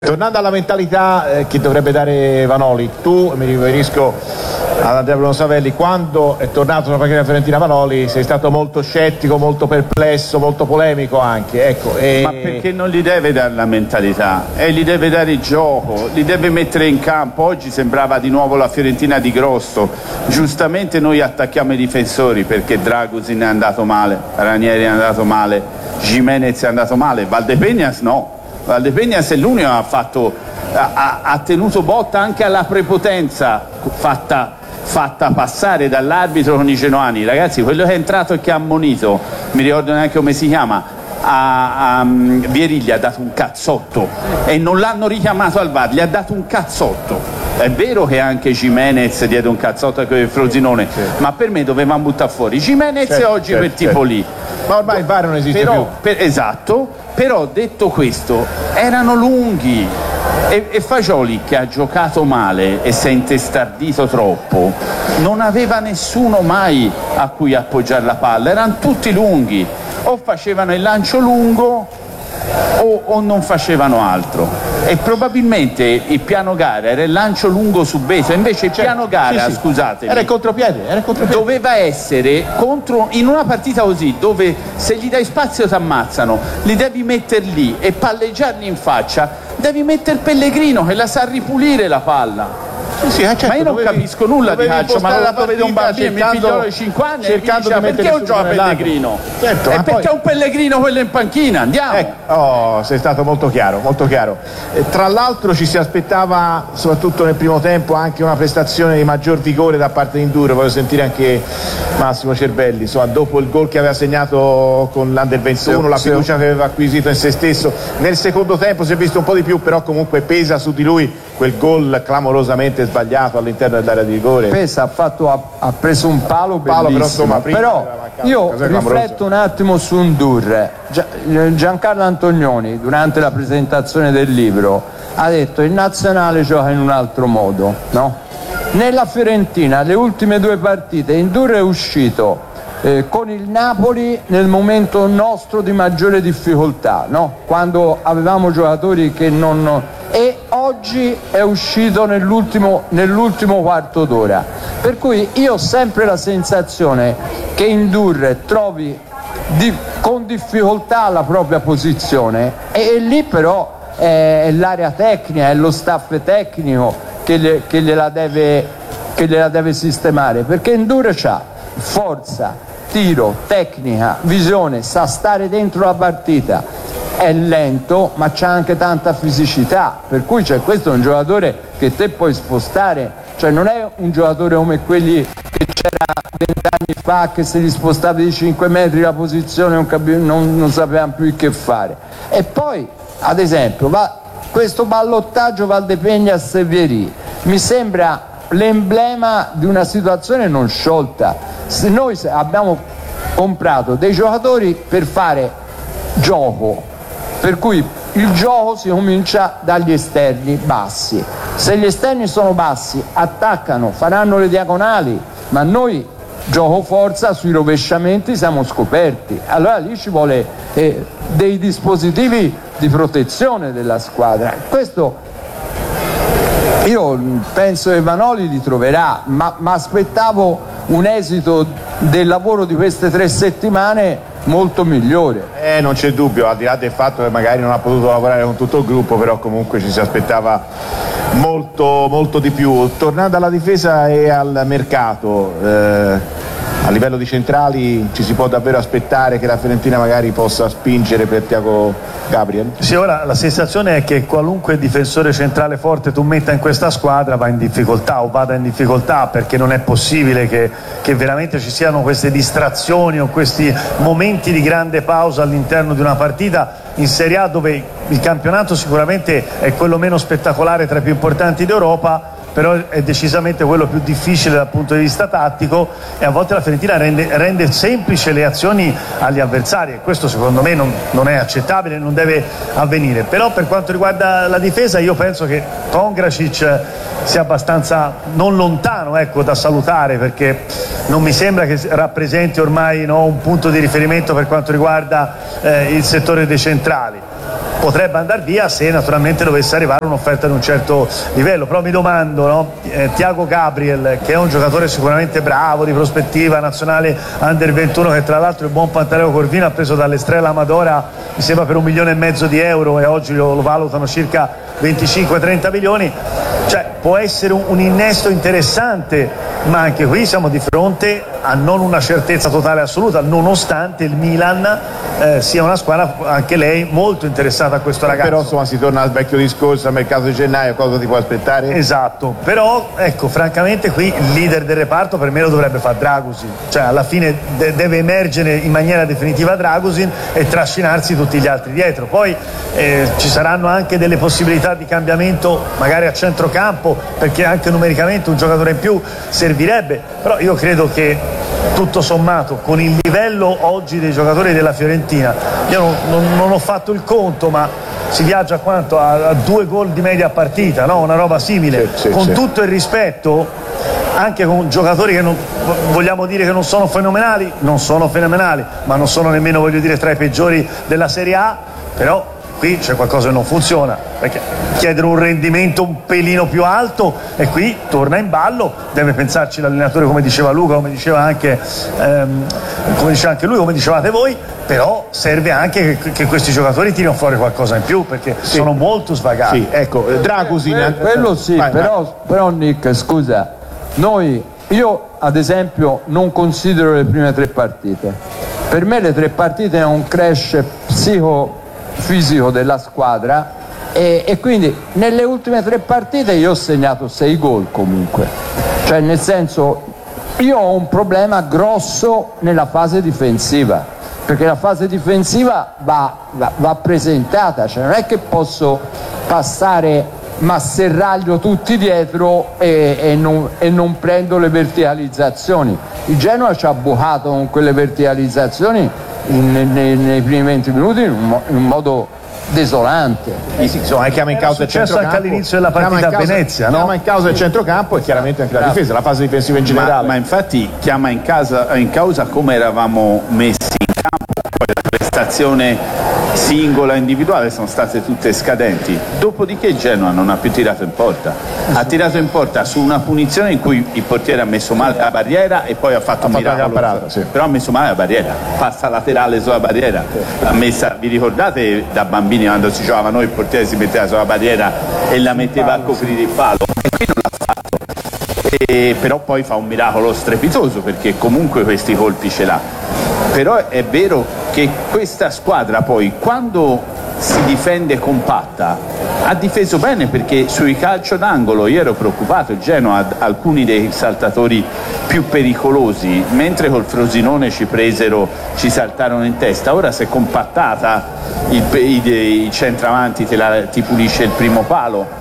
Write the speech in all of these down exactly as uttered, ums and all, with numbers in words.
Tornando alla mentalità eh, che dovrebbe dare Vanoli, tu, mi riferisco ad Andrea Bruno Savelli, quando è tornato sulla panchina Fiorentina Vanoli sei stato molto scettico, molto perplesso, molto polemico anche, ecco, e... Ma perché non gli deve dare la mentalità, e gli deve dare il gioco, li deve mettere in campo. Oggi sembrava di nuovo la Fiorentina di Grosso. Giustamente noi attacchiamo i difensori perché Dragusin è andato male, Ranieri è andato male, Gimenez è andato male, Valdepeñas no. Valdepeñas è l'unico che ha fatto ha, ha tenuto botta anche alla prepotenza fatta, fatta passare dall'arbitro con i genuani. Ragazzi, quello che è entrato e che ha ammonito, mi ricordo neanche come si chiama, a, a um, Vieri gli ha dato un cazzotto e non l'hanno richiamato al V A R, gli ha dato un cazzotto. È vero che anche Gimenez diede un cazzotto a quel Frosinone, sì, ma per me dovevamo buttare fuori Gimenez, certo, oggi certo, quel tipo certo. lì. Ma ormai il V A R non esiste però, più. Per, esatto, però detto questo, erano lunghi e, e Fagioli, che ha giocato male e si è intestardito troppo, non aveva nessuno mai a cui appoggiare la palla, erano tutti lunghi, o facevano il lancio lungo o, o non facevano altro. E probabilmente il piano gara era il lancio lungo su Beto, invece il piano gara, sì, sì, scusatemi, era il contropiede, era il contropiede. Doveva essere contro, in una partita così, dove se gli dai spazio ti ammazzano, li devi mettere lì e palleggiarli in faccia, devi mettere Pellegrino che la sa ripulire la palla. Sì, sì, certo, ma io non dovevi, capisco nulla di calcio, ma lo vedo un bambino, mi figlio di cinque anni cercando e mi dice, perché non gioca Pellegrino? Certo, e perché poi... un Pellegrino quello in panchina, andiamo. Ecco, oh, sei stato molto chiaro, molto chiaro. E tra l'altro ci si aspettava, soprattutto nel primo tempo, anche una prestazione di maggior vigore da parte di Induro. Voglio sentire anche Massimo Cerbelli, insomma, dopo il gol che aveva segnato con l'Under ventuno, sì, la fiducia sì. che aveva acquisito in se stesso. Nel secondo tempo si è visto un po' di più, però comunque pesa su di lui quel gol clamorosamente sbagliato all'interno dell'area di rigore. Pesa, ha, fatto, ha, ha preso un palo bellissimo, palo, però, insomma, però io rifletto un attimo su Ndur. Giancarlo Antonioni durante la presentazione del libro ha detto il nazionale gioca in un altro modo, no? Nella Fiorentina le ultime due partite Ndur è uscito eh, con il Napoli nel momento nostro di maggiore difficoltà, no? Quando avevamo giocatori che non... e oggi è uscito nell'ultimo, nell'ultimo quarto d'ora, per cui io ho sempre la sensazione che Ndur trovi di, con difficoltà la propria posizione e, e lì però è, è l'area tecnica, è lo staff tecnico che, le, che, gliela deve, che gliela deve sistemare, perché Ndur c'ha forza, tiro, tecnica, visione, sa stare dentro la partita, è lento ma c'ha anche tanta fisicità, per cui cioè, questo è un giocatore che te puoi spostare, cioè non è un giocatore come quelli che c'era vent'anni fa che se li spostavi di cinque metri la posizione non, capi- non, non sapevano più che fare. E poi ad esempio va, questo ballottaggio Valdepeñas e Vieri mi sembra l'emblema di una situazione non sciolta. Se noi abbiamo comprato dei giocatori per fare gioco, per cui il gioco si comincia dagli esterni bassi, se gli esterni sono bassi attaccano, faranno le diagonali, ma noi gioco forza sui rovesciamenti siamo scoperti, allora lì ci vuole eh, dei dispositivi di protezione della squadra. Questo io penso che Vanoli li troverà, ma, ma aspettavo un esito del lavoro di queste tre settimane molto migliore. Eh, non c'è dubbio, al di là del fatto che magari non ha potuto lavorare con tutto il gruppo, però comunque ci si aspettava molto, molto di più. Tornando alla difesa e al mercato, eh, a livello di centrali ci si può davvero aspettare che la Fiorentina magari possa spingere per Thiago Gabriel? Sì, ora la sensazione è che qualunque difensore centrale forte tu metta in questa squadra va in difficoltà o vada in difficoltà, perché non è possibile che, che veramente ci siano queste distrazioni o questi momenti di grande pausa all'interno di una partita in Serie A, dove il campionato sicuramente è quello meno spettacolare tra i più importanti d'Europa, però è decisamente quello più difficile dal punto di vista tattico, e a volte la Fiorentina rende, rende semplice le azioni agli avversari, e questo secondo me non, non è accettabile, non deve avvenire. Però per quanto riguarda la difesa io penso che Pongracic sia abbastanza non lontano, ecco, da salutare, perché non mi sembra che rappresenti ormai, no, un punto di riferimento per quanto riguarda eh, il settore dei centrali. potrebbe andare via se naturalmente dovesse arrivare un'offerta di un certo livello. Però mi domando, no? eh, Thiago Gabriel, che è un giocatore sicuramente bravo, di prospettiva, nazionale under ventuno, che tra l'altro il buon Pantaleo Corvino ha preso dall'Estrella Amadora, mi sembra per un milione e mezzo di euro, e oggi lo, lo valutano circa venticinque trenta milioni, cioè può essere un, un innesto interessante, ma anche qui siamo di fronte a non una certezza totale assoluta, nonostante il Milan eh, sia una squadra anche lei molto interessata a questo ragazzo. Però insomma si torna al vecchio discorso, al mercato di gennaio, cosa ti può aspettare? Esatto, però ecco, francamente qui il leader del reparto per me lo dovrebbe fare Dragusin, cioè alla fine de- deve emergere in maniera definitiva Dragusin e trascinarsi tutti gli altri dietro. Poi eh, ci saranno anche delle possibilità di cambiamento magari a centrocampo, perché anche numericamente un giocatore in più servirebbe, però io credo che tutto sommato con il livello oggi dei giocatori della Fiorentina, io non, non, non ho fatto il conto, ma si viaggia a quanto? A, a due gol di media partita, no? Una roba simile, sì, sì, con sì. tutto il rispetto, anche con giocatori che non, vogliamo dire che non sono fenomenali, non sono fenomenali, ma non sono nemmeno, voglio dire, tra i peggiori della Serie A, però qui c'è qualcosa che non funziona, perché chiedere un rendimento un pelino più alto, e qui torna in ballo, deve pensarci l'allenatore, come diceva Luca, come diceva anche ehm, come diceva anche lui, come dicevate voi, però serve anche che, che questi giocatori tirino fuori qualcosa in più, perché sì, sono molto svagati. Sì, ecco, Dragusin, eh, quello sì, vai, però, vai. però Nick, scusa, noi, io ad esempio non considero le prime tre partite, per me le tre partite è un crash psico fisico della squadra, e, e quindi nelle ultime tre partite io ho segnato sei gol comunque, cioè nel senso, io ho un problema grosso nella fase difensiva, perché la fase difensiva va, va, va presentata, cioè non è che posso passare ma serraglio tutti dietro e, e, non, e non prendo le verticalizzazioni. Il Genoa ci ha bucato con quelle verticalizzazioni in, nei, nei primi venti minuti in un, in un modo desolante. Eh sì, insomma, chiama in causa il centrocampo, anche all'inizio della partita a Venezia, no? Chiama in causa il centrocampo e chiaramente anche la difesa, la fase difensiva in generale. Ma, ma infatti chiama in, casa, in causa come eravamo messi in campo, poi la prestazione singola, individuale sono state tutte scadenti. Dopodiché il Genoa non ha più tirato in porta, ha tirato in porta su una punizione in cui il portiere ha messo male la barriera e poi ha fatto un miracolo, parata, sì. Però ha messo male la barriera, passa laterale sulla barriera, l'ha messa, vi ricordate da bambini quando si giocava noi, il portiere si metteva sulla barriera e la metteva a coprire il palo, e qui non l'ha fatto, e, però poi fa un miracolo strepitoso, perché comunque questi colpi ce l'ha. Però è vero che questa squadra poi, quando si difende compatta, ha difeso bene, perché sui calcio d'angolo io ero preoccupato, il Genoa ha alcuni dei saltatori più pericolosi, mentre col Frosinone ci presero, ci saltarono in testa. Ora si è compattata, il, i, i centravanti te la, ti pulisce il primo palo,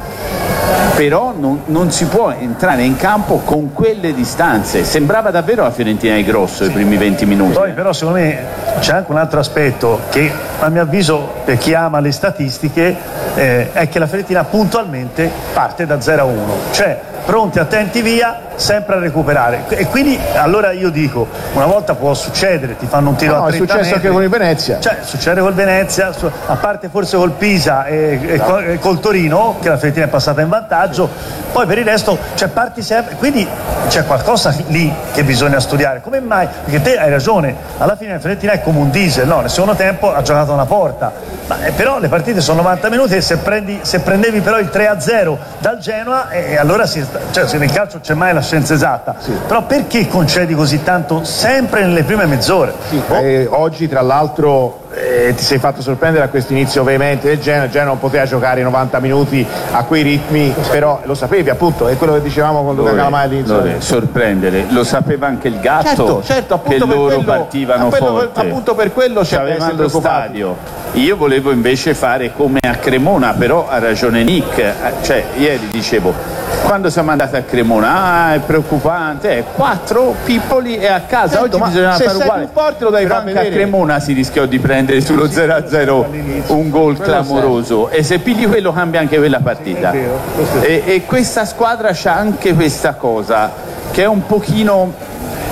però non, non si può entrare in campo con quelle distanze. Sembrava davvero la Fiorentina di Grosso, sì, i primi venti minuti. Poi però secondo me c'è anche un altro aspetto che a mio avviso, per chi ama le statistiche, eh, è che la Fiorentina puntualmente parte da zero a uno, cioè pronti, attenti, via, sempre a recuperare, e quindi allora io dico, una volta può succedere, ti fanno un tiro no, a trenta è successo metri, anche con il Venezia, cioè succede col Venezia, a parte forse col Pisa e, e, col, e col Torino, che la Fiorentina è passata in vantaggio, poi per il resto cioè, parti sempre, quindi c'è qualcosa lì che bisogna studiare. Come mai? Perché te hai ragione, alla fine la Fiorentina è come un diesel, no? Nel secondo tempo ha giocato una porta, ma, eh, però le partite sono novanta minuti, e se, prendi, se prendevi però il tre a zero dal Genoa, eh, allora si, cioè, se nel calcio c'è mai la scienza esatta, sì, però perché concedi così tanto sempre nelle prime mezz'ore? Sì, oh. eh, oggi tra l'altro eh, ti sei fatto sorprendere a questo inizio veemente del Genoa. Il Genoa non poteva giocare i novanta minuti a quei ritmi, però lo sapevi, appunto, è quello che dicevamo con Luca Calamai all'inizio. Sorprendere, lo sapeva anche il Gatto, certo, certo, appunto, che per loro quello, partivano quello, forte, appunto per quello c'avevano lo stadio. Io volevo invece fare come a Cremona, però ha ragione Nick, cioè ieri dicevo, quando siamo andati a Cremona, ah, è preoccupante, eh, quattro pippoli e a casa, certo, oggi bisogna fare uguale, forte lo devi però far anche vedere. A Cremona si rischiò di prendere sullo zero a zero un gol clamoroso, e se pigli quello cambia anche quella partita, e, e questa squadra c'ha anche questa cosa che è un pochino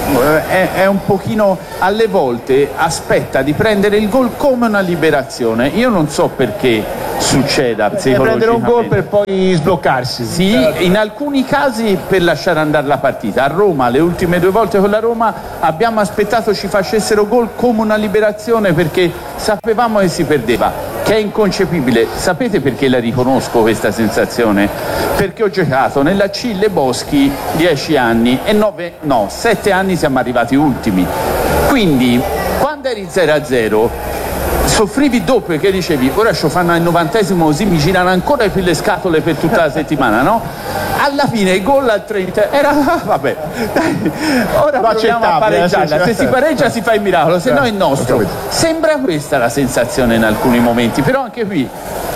È, è un pochino, alle volte aspetta di prendere il gol come una liberazione. Io non so perché succeda psicologicamente. Prendere un gol per poi sbloccarsi. Sì, in alcuni casi per lasciare andare la partita. A Roma, le ultime due volte con la Roma, abbiamo aspettato ci facessero gol come una liberazione perché sapevamo che si perdeva, che è inconcepibile. Sapete perché la riconosco questa sensazione? Perché ho giocato nella Cille Boschi dieci anni e nove, no, sette anni siamo arrivati ultimi. Quindi, quando eri zero a zero, soffrivi doppio, perché dicevi ora ci fanno al novantesimo così mi girano ancora più le scatole per tutta la settimana, no? Alla fine il gol al trenta era vabbè dai, ora Lo proviamo a pareggiarla, se si pareggia si fa il miracolo, se no è il nostro. Sembra questa la sensazione in alcuni momenti, però anche qui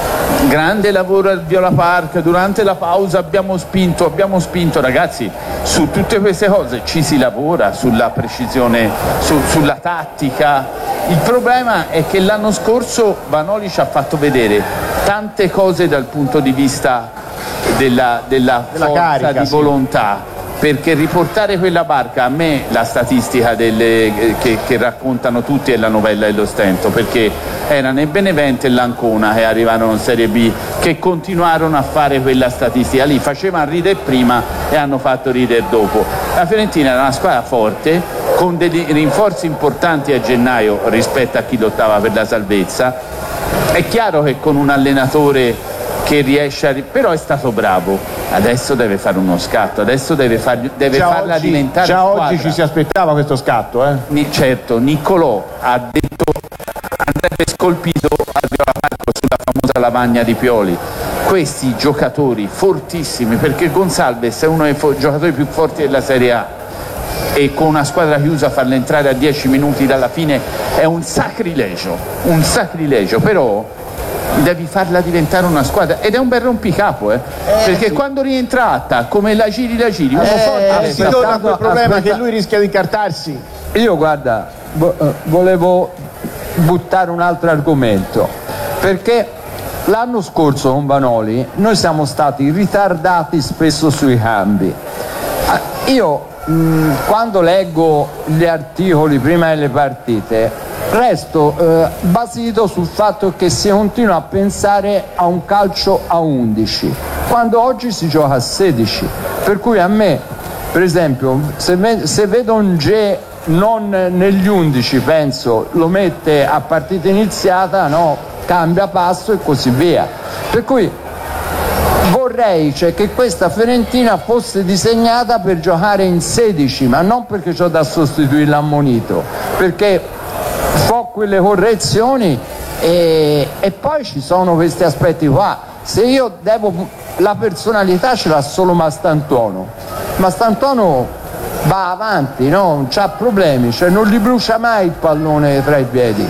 grande lavoro al Viola Park, durante la pausa abbiamo spinto, abbiamo spinto ragazzi, su tutte queste cose ci si lavora, sulla precisione, su, sulla tattica. Il problema è che l'anno scorso Vanoli ci ha fatto vedere tante cose dal punto di vista della, della, della forza carica, di volontà, sì. Perché riportare quella barca, a me la statistica delle, che, che raccontano tutti è la novella dello stento, perché erano il Benevento e l'Ancona che arrivarono in Serie B, che continuarono a fare quella statistica lì, facevano ridere prima e hanno fatto ridere dopo. La Fiorentina era una squadra forte, con dei rinforzi importanti a gennaio rispetto a chi lottava per la salvezza. È chiaro che con un allenatore che riesce a... però è stato bravo, adesso deve fare uno scatto, adesso deve, far... deve farla oggi, diventare già squadra. Oggi ci si aspettava questo scatto, eh? Ni, certo, Niccolò ha detto andrebbe scolpito al Viola Park sulla famosa lavagna di Pioli. Questi giocatori fortissimi, perché Gonçalves è uno dei fo- giocatori più forti della Serie A, e con una squadra chiusa farla entrare a dieci minuti dalla fine è un sacrilegio, un sacrilegio, però devi farla diventare una squadra, ed è un bel rompicapo, eh? Eh, perché sì. Quando rientrata, come la giri la giri, uno eh, forte si torna a quel problema aspetta. Che lui rischia di incartarsi. Io guarda, vo- volevo buttare un altro argomento, perché l'anno scorso con Vanoli noi siamo stati ritardati spesso sui cambi. Io mh, quando leggo gli articoli prima delle partite resto eh, basito sul fatto che si continua a pensare a un calcio a undici quando oggi si gioca a sedici, per cui a me per esempio se, me, se vedo un G non negli undici penso lo mette a partita iniziata, no, cambia passo e così via, per cui vorrei cioè, che questa Fiorentina fosse disegnata per giocare in sedici, ma non perché c'ho da sostituire l'ammonito, perché fa quelle correzioni e, e poi ci sono questi aspetti qua. Se io devo, la personalità ce l'ha solo Mastantuono, Mastantuono va avanti, no? Non c'ha problemi, cioè non gli brucia mai il pallone tra i piedi,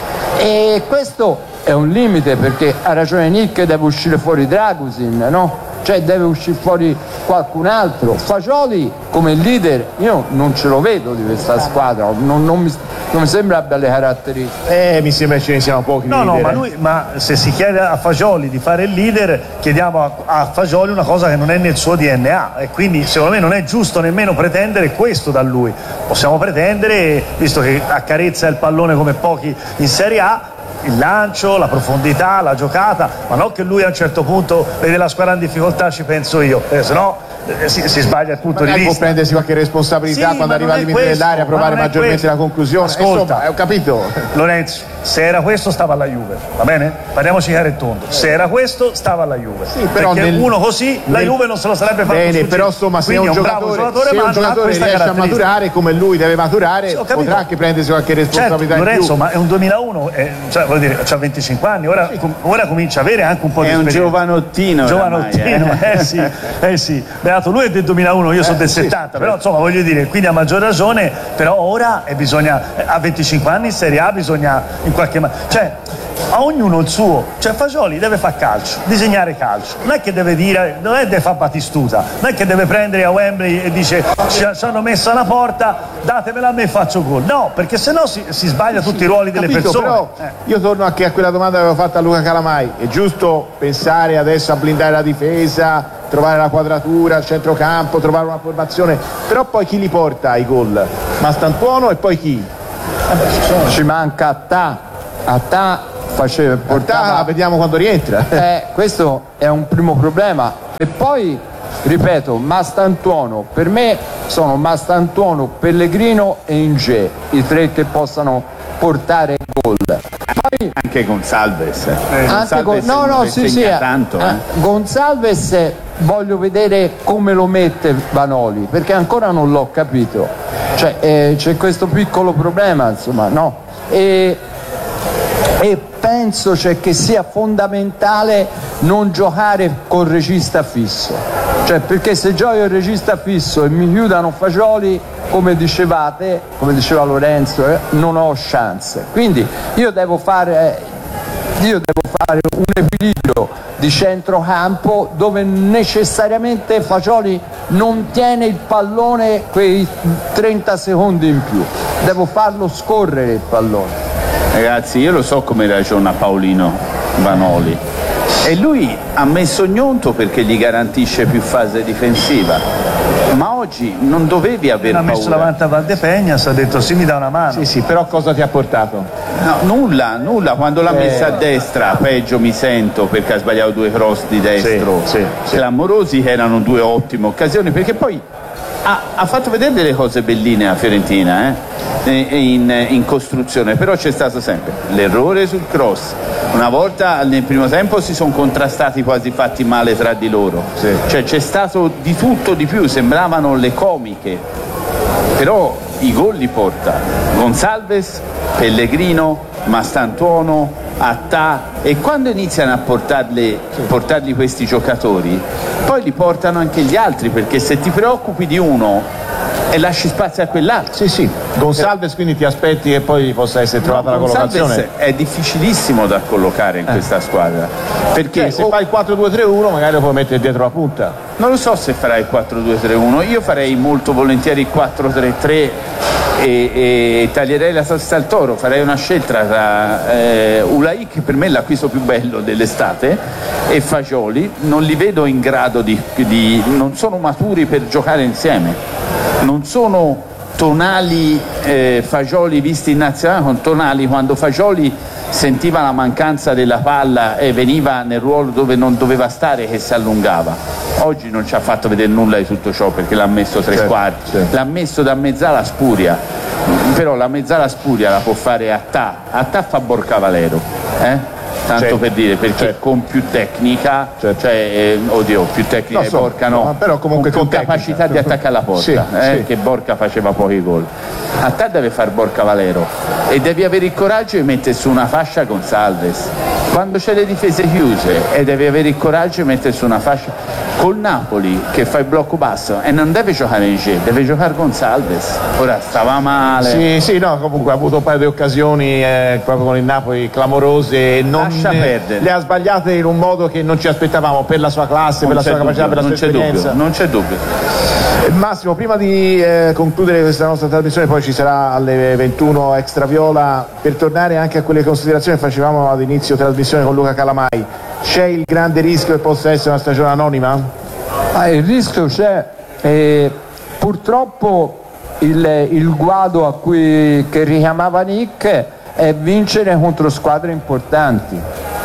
e questo è un limite, perché ha ragione Nick, deve uscire fuori Dragusin, no? Cioè deve uscire fuori qualcun altro. Fagioli come leader io non ce lo vedo di questa squadra, non, non, mi, non mi sembra abbia le caratteristiche. Eh, mi sembra che ce ne siano pochi. No, no, leader, ma, eh. lui, ma se si chiede a Fagioli di fare il leader, chiediamo a, a Fagioli una cosa che non è nel suo D N A, e quindi secondo me non è giusto nemmeno pretendere questo da lui. Possiamo pretendere, visto che accarezza il pallone come pochi in Serie A, il lancio, la profondità, la giocata, ma non che lui a un certo punto vede la squadra in difficoltà, ci penso io, eh, se no eh, si, si sbaglia il punto magari di vista. può prendersi qualche responsabilità, sì, quando arriva al limite dell'area, provare maggiormente questo. La conclusione. Ascolta, insomma, ho capito. Lorenzo, se era questo stava alla Juve, va bene? Parliamoci chiaro e tondo. Se era questo stava alla Juve, sì, però perché nel, uno così la nel, Juve non se lo sarebbe fatto bene, sfuggire. però insomma se Quindi un giocatore, giocatore, se un giocatore riesce a maturare come lui deve maturare, sì, potrà anche prendersi qualche responsabilità, certo, in Lorenzo, più. Ma è un duemilauno, eh, cioè, vuol dire, c'ha venticinque anni, ora, sì. com- ora comincia a avere anche un po' è di esperienza. È un giovanottino giovanottino, oramai, eh. eh sì, eh sì. Beato, lui è del duemilauno, io eh, sono del sì, settanta, però insomma voglio dire, quindi ha maggior ragione, però ora eh, bisogna, eh, a venticinque anni in Serie A bisogna in qualche modo, cioè a ognuno il suo, cioè Fagioli deve fare calcio, disegnare calcio, non è che deve dire, non è che deve fare Batistuta, non è che deve prendere a Wembley e dice ci, ci hanno messo alla porta, datemela a me e faccio gol, no, perché sennò si, si sbaglia sì, tutti sì, i ruoli delle capito, persone. Però eh. io torno anche a quella domanda che avevo fatto a Luca Calamai, è giusto pensare adesso a blindare la difesa, trovare la quadratura, il centrocampo, trovare una formazione, però poi chi li porta ai gol? Mastantuono e poi chi? Vabbè, ci, sono. Ci manca a ta, a ta faceva, portava... Ah, vediamo quando rientra. Eh, questo è un primo problema. E poi, ripeto, Mastantuono, per me sono Mastantuono, Pellegrino e Inge, i tre che possano portare gol. Poi, anche Gonçalves. Eh, anche con, no, no, sì, sì, tanto, eh. eh, Gonçalves voglio vedere come lo mette Vanoli, perché ancora non l'ho capito. Cioè, eh, c'è questo piccolo problema, insomma, no? E, e penso cioè, che sia fondamentale non giocare col regista fisso, cioè perché se gioco il regista fisso e mi chiudano Fagioli, come dicevate, come diceva Lorenzo, eh, non ho chance. Quindi io devo fare, io devo fare un equilibrio di centrocampo dove necessariamente Fagioli non tiene il pallone quei trenta secondi in più, devo farlo scorrere il pallone. Ragazzi, io lo so come ragiona Paolino Vanoli, e lui ha messo Gnonto perché gli garantisce più fase difensiva, ma oggi non dovevi avere paura. Ha messo davanti a Valdepegnas, ha detto sì, mi dà una mano. Sì, sì, però cosa ti ha portato? No, nulla, nulla, quando l'ha eh... messa a destra peggio mi sento perché ha sbagliato due cross di destro, sì, sì, sì. clamorosi, che erano due ottime occasioni, perché poi ha, ha fatto vedere delle cose belline a Fiorentina, eh? In, in costruzione, però c'è stato sempre l'errore sul cross. Una volta nel primo tempo si sono contrastati, quasi fatti male tra di loro, sì. Cioè c'è stato di tutto di più, sembravano le comiche, però i gol li porta Gonçalves, Pellegrino, Mastantuono, Attà, e quando iniziano a portarli, portarli questi giocatori poi li portano anche gli altri, perché se ti preoccupi di uno e lasci spazio a quell'altro. Sì, sì. Gonçalves, quindi ti aspetti che poi possa essere trovata no, la collocazione? Gonçalves è difficilissimo da collocare in eh. questa squadra, perché cioè, se oh, fai il quattro due tre uno magari lo puoi mettere dietro la punta. Non lo so se farai il quattro due tre uno, io farei molto volentieri il quattro tre tre e, e taglierei la salsa al toro, farei una scelta tra eh, Ulai, che per me è l'acquisto più bello dell'estate, e Fagioli. Non li vedo in grado di, di non sono maturi per giocare insieme. Non sono Tonali eh, Fagioli visti in nazionale con Tonali quando Fagioli sentiva la mancanza della palla e veniva nel ruolo dove non doveva stare, che si allungava. Oggi non ci ha fatto vedere nulla di tutto ciò, perché l'ha messo tre certo, quarti, certo. L'ha messo da mezzala Spuria, però la mezzala Spuria la può fare Attà. Attà fa Borcavalero, eh? Tanto certo, per dire, perché certo. con più tecnica, certo. cioè eh, oddio, più tecnica no, so, Borca no, no, però comunque con, con più capacità di attaccare alla porta, sì, eh, sì. che Borca faceva pochi gol. A te deve fare Borcavalero e devi avere il coraggio di mettere su una fascia Gonçalves quando c'è le difese chiuse, e devi avere il coraggio di mettere su una fascia col Napoli che fa il blocco basso e non deve giocare in G, deve giocare Gonçalves. Ora stava male. Sì, sì, no, comunque ha avuto un paio di occasioni eh, proprio con il Napoli clamorose e non ne, le ha sbagliate in un modo che non ci aspettavamo per la sua classe, non per la sua dubbio, capacità, per la sua esperienza. Dubbio, non c'è dubbio. Massimo, prima di eh, concludere questa nostra trasmissione, poi ci sarà alle ventuno Extra Viola, per tornare anche a quelle considerazioni che facevamo ad inizio trasmissione con Luca Calamai, c'è il grande rischio che possa essere una stagione anonima? Ah, il rischio c'è, eh, purtroppo il, il guado a cui che richiamava Nick è vincere contro squadre importanti,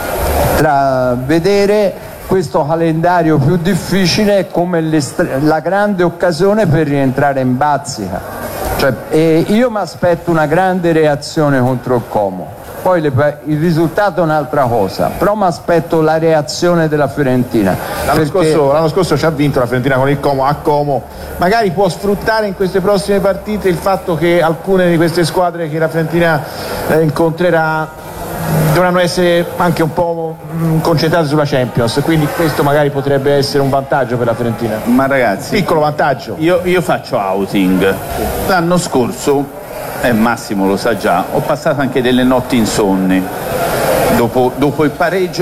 tra vedere questo calendario più difficile come la grande occasione per rientrare in bazzica. Cioè, e io mi aspetto una grande reazione contro il Como, poi le, il risultato è un'altra cosa, però mi aspetto la reazione della Fiorentina. L'anno, perché... scorso, l'anno scorso ci ha vinto la Fiorentina con il Como a Como, magari può sfruttare in queste prossime partite il fatto che alcune di queste squadre che la Fiorentina eh, incontrerà dovranno essere anche un po' concentrate sulla Champions, quindi questo magari potrebbe essere un vantaggio per la Fiorentina. Ma ragazzi, piccolo vantaggio. Io, io faccio outing. L'anno scorso, e eh, Massimo lo sa già, ho passato anche delle notti insonni. Dopo, dopo il pareggio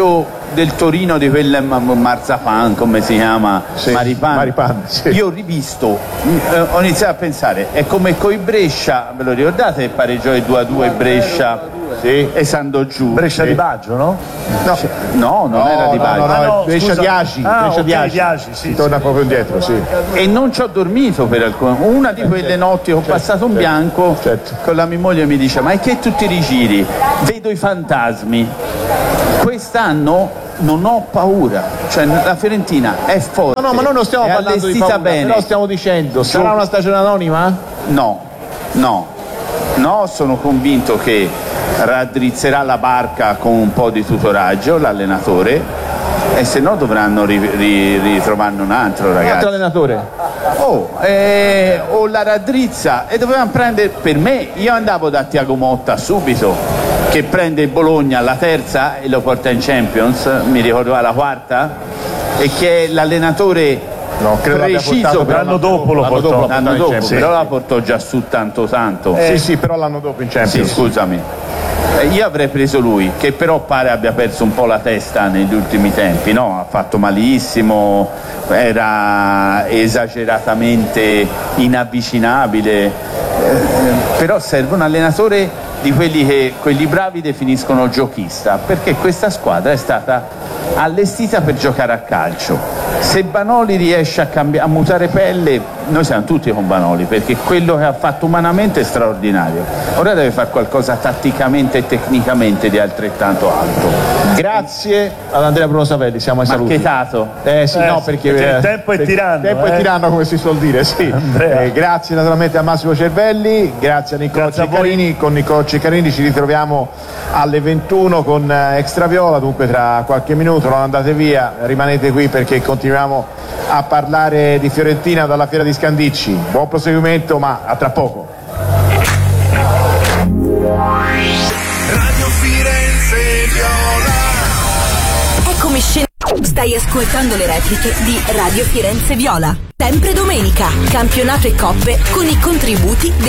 del Torino di quel Marzapan, come si chiama? Sì, Maripan. Maripan, sì. Io ho rivisto, eh, ho iniziato a pensare, è come coi Brescia, ve lo ricordate il pareggio del due a due Brescia? Sì. E Sando giù. Brescia sì. di Baggio, no? No, no non no, era di Baggio. No, no, ah, no, Brescia scusa. di Aci, Ah, Brescia okay, di Aci, di Aci, sì, si sì. torna proprio indietro, sì. E non ci ho dormito per alcune. Una di quelle certo, notti ho certo, passato un certo, bianco certo. con la mia moglie, mi dice: ma è che tutti i rigiri? Vedo i fantasmi. Quest'anno non ho paura, cioè la Fiorentina è forte. No, no, ma noi non stiamo è parlando di paura, bene. però stiamo dicendo, sarà una stagione anonima? No, no, no, sono convinto che raddrizzerà la barca con un po' di tutoraggio l'allenatore, e se no dovranno ri, ri, ritrovarne un altro, ragazzi. Un altro allenatore? Oh, eh, o la raddrizza, e dovevamo prendere, per me, io andavo da Tiago Motta subito, che prende il Bologna alla terza e lo porta in Champions, mi ricordo alla quarta, e che è l'allenatore No, credo preciso per l'anno dopo lo l'anno portò. dopo, l'anno in dopo, Champions. però la portò già su tanto tanto. Eh, sì, sì, però l'anno dopo in Champions. Sì, scusami. Eh, Io avrei preso lui, che però pare abbia perso un po' la testa negli ultimi tempi, no? Ha fatto malissimo, era esageratamente inavvicinabile, eh, però serve un allenatore di quelli che quelli bravi definiscono giochista, perché questa squadra è stata allestita per giocare a calcio. Se Banoli riesce a, cambi- a mutare pelle, noi siamo tutti con Banoli, perché quello che ha fatto umanamente è straordinario. Ora deve fare qualcosa tatticamente e tecnicamente di altrettanto alto. Grazie ad Andrea Bruno Savelli, siamo ai saluti. Marchetato. Eh sì, Eh, no, sì, perché, perché il eh, tempo è perché tiranno, il tempo eh. è tiranno, come si suol dire, sì. Andrea. Eh, grazie naturalmente a Massimo Cervelli, grazie a Niccolò Grazie a voi. Ceccarini. Con Niccolò Ceccarini ci ritroviamo alle ventuno con eh, Extraviola, dunque tra qualche minuto non andate via, rimanete qui perché continuiamo a parlare di Fiorentina dalla Fiera di Scandicci. Buon proseguimento, ma a tra poco. Radio Firenze Viola. Eccomi scena. Stai ascoltando le repliche di Radio Firenze Viola. Sempre domenica, campionato e coppe con i contributi